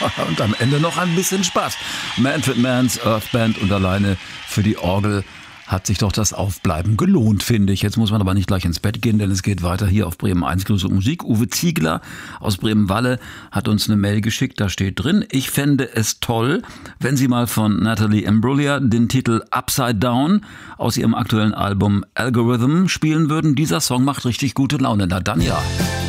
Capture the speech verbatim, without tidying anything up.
Und am Ende noch ein bisschen Spaß. Manfred Mann's Earth Band und alleine für die Orgel hat sich doch das Aufbleiben gelohnt, finde ich. Jetzt muss man aber nicht gleich ins Bett gehen, denn es geht weiter hier auf Bremen eins Plus und Musik. Uwe Ziegler aus Bremen-Walle hat uns eine Mail geschickt, da steht drin: Ich fände es toll, wenn Sie mal von Natalie Imbruglia den Titel Upside Down aus ihrem aktuellen Album Algorithm spielen würden. Dieser Song macht richtig gute Laune. Na dann ja.